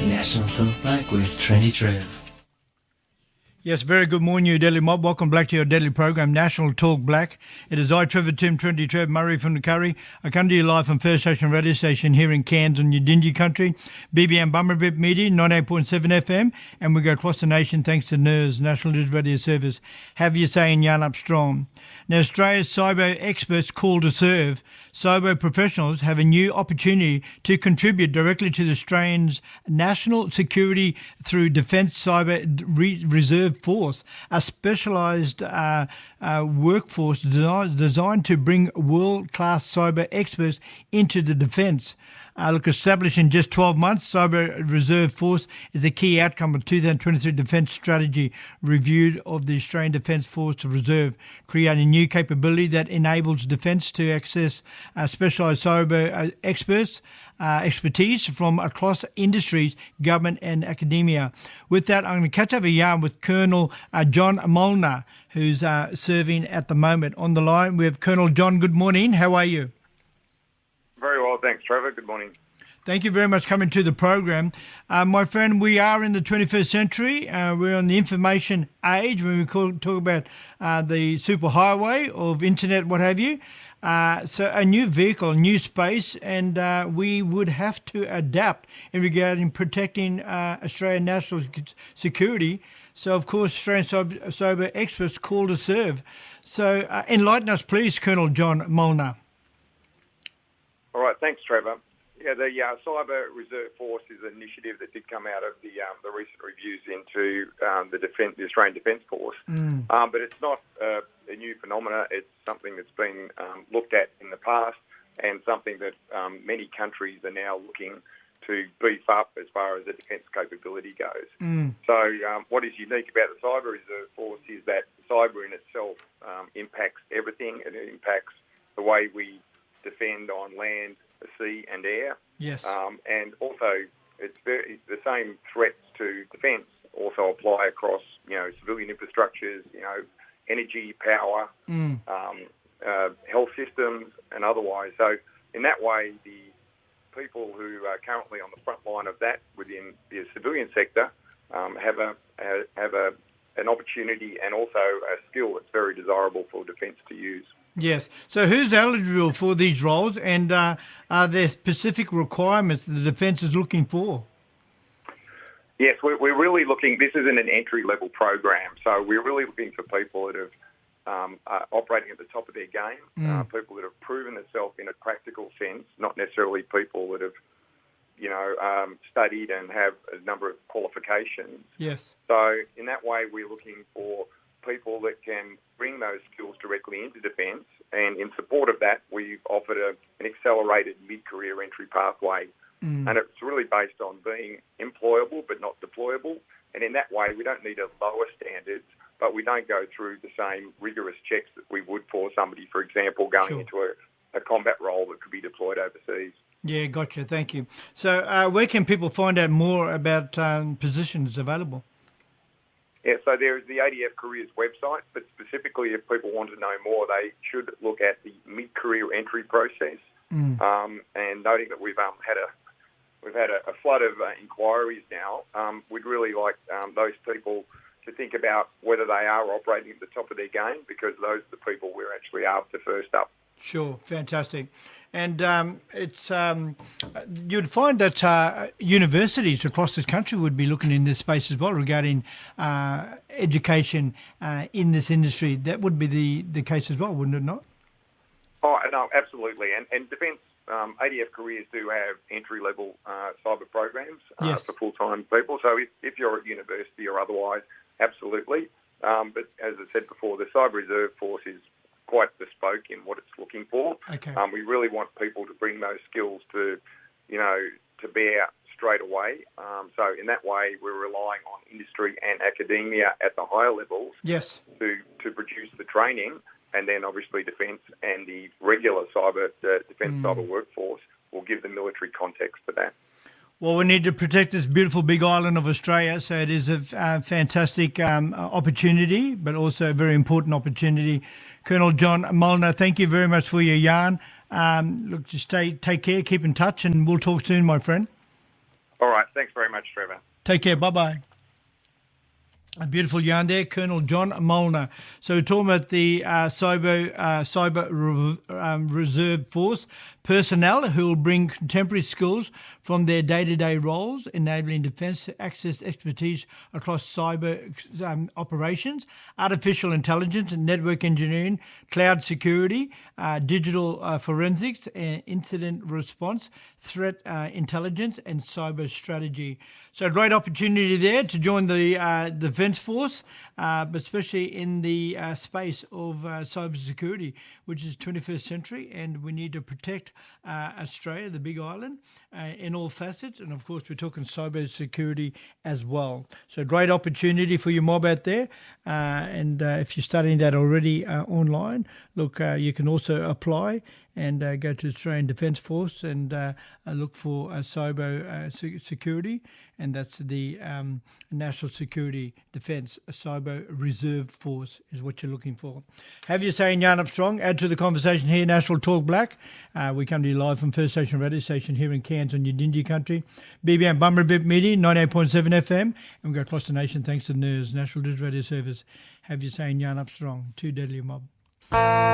National Talk Black with Trendy Trev. Yes, very good morning, you Daily Mob. Welcome back to your daily program, National Talk Black. It is I, Trevor Tim, Trendy Trev, Murray from the Curry. I come to you live from First Station Radio Station here in Cairns on Yidinji Country, BBM Bummerbip Media, 98.7 FM, and we go across the nation thanks to NIRS, National News Radio Service. Have you saying yarn up strong. Now, Australia's cyber experts call to serve. Cyber professionals have a new opportunity to contribute directly to the Australians' national security through Defence Cyber Reserve Force, a specialised workforce designed to bring world-class cyber experts into the defence. Established in just 12 months, Cyber Reserve Force is a key outcome of 2023 Defence Strategy Review of the Australian Defence Force Reserve, creating new capability that enables Defence to access specialised cyber expertise from across industries, government and academia. With that, I'm going to catch up a yarn with Colonel John Molnar, who's serving at the moment. On the line, we have Colonel John. Good morning. How are you? Very well, thanks, Trevor. Good morning. Thank you very much for coming to the program. My friend, we are in the 21st century. We're on the information age when we talk about the superhighway of internet, what have you. So a new vehicle, a new space, and we would have to adapt in regarding protecting Australian national security. So, of course, Australian cyber experts call to serve. So enlighten us, please, Colonel John Molnar. All right, thanks, Trevor. Yeah, the Cyber Reserve Force is an initiative that did come out of the recent reviews into the Australian Defence Force. But it's not a new phenomena. It's something that's been looked at in the past and something that many countries are now looking to beef up as far as the defence capability goes. So what is unique about the Cyber Reserve Force is that cyber in itself impacts everything, and it impacts the way we defend on land, sea and air. Yes. And also it's the same threats to defence also apply across, civilian infrastructures, energy, power, health systems and otherwise. So in that way, the people who are currently on the front line of that within the civilian sector have an opportunity and also a skill that's very desirable for defence to use. Yes. So who's eligible for these roles, and are there specific requirements the Defence is looking for? Yes, we're really looking, this isn't an entry-level program, so we're really looking for people that have are operating at the top of their game, people that have proven themselves in a practical sense, not necessarily people that have, studied and have a number of qualifications. Yes. So in that way, we're looking for people that can bring those skills directly into defence, and in support of that, we've offered an accelerated mid-career entry pathway, and it's really based on being employable but not deployable, and in that way, we don't need a lower standards, but we don't go through the same rigorous checks that we would for somebody, for example, going into a combat role that could be deployed overseas. Yeah, gotcha. Thank you. So where can people find out more about positions available? Yeah, so there is the ADF Careers website, but specifically if people want to know more, they should look at the mid-career entry process. And noting that we've had a flood of inquiries now, we'd really like those people to think about whether they are operating at the top of their game, because those are the people we're actually after first up. Sure, fantastic. And you'd find that universities across this country would be looking in this space as well regarding education in this industry. That would be the case as well, wouldn't it not? Oh, no, absolutely. And Defence, ADF Careers do have entry-level cyber programs for full-time people. So if you're at university or otherwise, absolutely. But as I said before, the Cyber Reserve Force is quite bespoke in what it's looking for. Okay. We really want people to bring those skills to bear straight away. So in that way, we're relying on industry and academia at the higher levels to produce the training, and then obviously Defence and the regular Defence cyber workforce will give the military context to that. Well, we need to protect this beautiful big island of Australia, so it is a fantastic opportunity, but also a very important opportunity. Colonel John Molnar, thank you very much for your yarn. Look, just take care, keep in touch, and we'll talk soon, my friend. All right. Thanks very much, Trevor. Take care. Bye-bye. A beautiful yarn there, Colonel John Molnar. So we're talking about the Cyber Reserve Force personnel who will bring contemporary skills from their day-to-day roles, enabling defence to access expertise across cyber operations, artificial intelligence and network engineering, cloud security, digital forensics, incident response, threat intelligence and cyber strategy. So great opportunity there to join the Defence Force, but especially in the space of cyber security, which is 21st century, and we need to protect Australia, the big island, in all facets, and of course we're talking cyber security as well. So great opportunity for your mob out there, and if you're studying that already online, look, you can also apply and go to Australian Defence Force and look for cyber security, and that's the National Security Defence Cyber Reserve Force is what you're looking for. Have your say in Yarn Up Strong. Add to the conversation here, National Talk Black. We come to you live from First Station Radio Station here in Cairns on Yidinji country. BBM Bummerbip Media, 98.7 FM. And we go across the nation thanks to NIRS, National Digital Radio Service. Have your say in Yarn Up Strong. Too Deadly Mob.